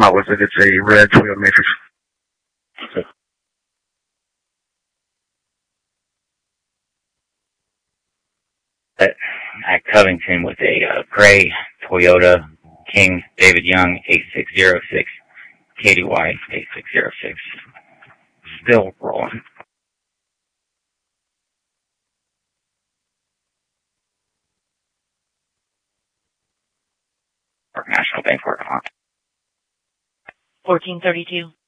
out with it. It's a red Toyota Matrix. At Covington with a gray Toyota King David Young 8606, KDY 8606. Still rolling. National Bank working on. 1432.